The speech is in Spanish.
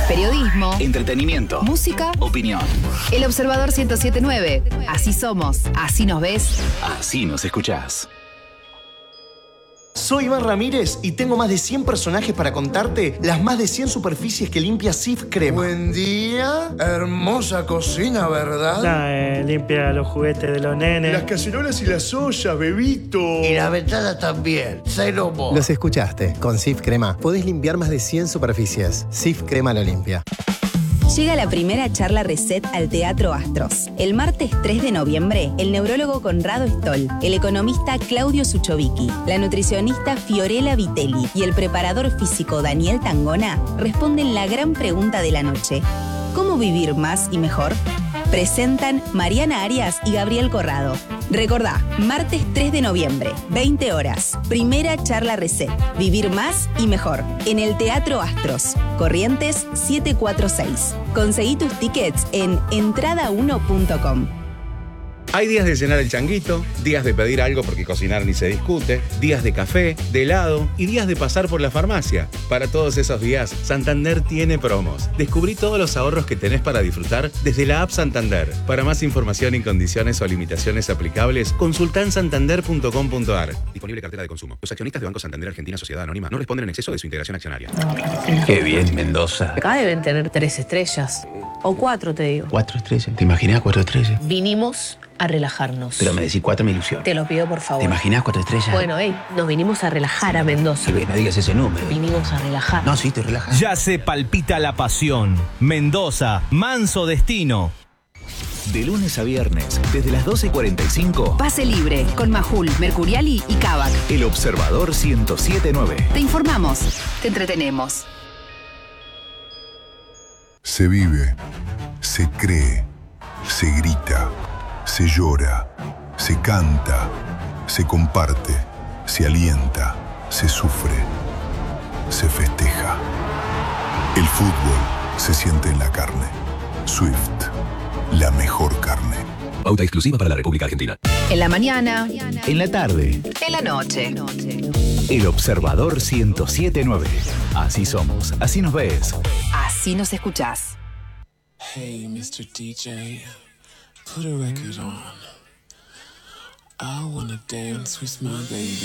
Periodismo, entretenimiento, música, opinión. El Observador 107.9. Así somos, así nos ves, así nos escuchás. Soy Iván Ramírez y tengo más de 100 personajes para contarte las más de 100 superficies que limpia Cif Crema. Buen día, hermosa cocina, ¿verdad? Limpia los juguetes de los nenes. Las cacerolas y las ollas, bebito. Y la ventana también, cero mo. Los escuchaste. Con Cif Crema podés limpiar más de 100 superficies. Cif Crema lo limpia. Llega la primera charla Reset al Teatro Astros. El martes 3 de noviembre, el neurólogo Conrado Stoll, el economista Claudio Suchovicki, la nutricionista Fiorella Vitelli y el preparador físico Daniel Tangona responden la gran pregunta de la noche: ¿cómo vivir más y mejor? Presentan Mariana Arias y Gabriel Corrado. Recordá, martes 3 de noviembre, 20 horas. Primera charla Reset. Vivir más y mejor. En el Teatro Astros. Corrientes 746. Conseguí tus tickets en entrada1.com. Hay días de llenar el changuito, días de pedir algo porque cocinar ni se discute, días de café, de helado y días de pasar por la farmacia. Para todos esos días, Santander tiene promos. Descubrí todos los ahorros que tenés para disfrutar desde la app Santander. Para más información y condiciones o limitaciones aplicables, consultá en santander.com.ar. Disponible cartera de consumo. Los accionistas de Banco Santander Argentina Sociedad Anónima no responden en exceso de su integración accionaria. Qué bien, Mendoza. Acá deben tener 3 estrellas. O 4, te digo. 4 estrellas. ¿Te imaginas 4 estrellas? Vinimos a relajarnos. Pero me decís 4, me ilusión. Te lo pido, por favor. ¿Te imaginas 4 estrellas? Bueno, nos vinimos a relajar a Mendoza. No digas ese número. Vinimos a relajar. No, sí, estoy relajado. Ya se palpita la pasión. Mendoza, manso destino. De lunes a viernes, desde las 12:45. Pase libre con Majul, Mercuriali y Kavak. El Observador 107.9. Te informamos, te entretenemos. Se vive, se cree, se grita, se llora, se canta, se comparte, se alienta, se sufre, se festeja. El fútbol se siente en la carne. Swift, la mejor carne. Pauta exclusiva para la República Argentina. En la mañana, en la tarde, en la noche. El Observador 107.9. Así somos, así nos ves, así nos escuchás. Hey, Mr. DJ, put a record on. I wanna dance with my baby.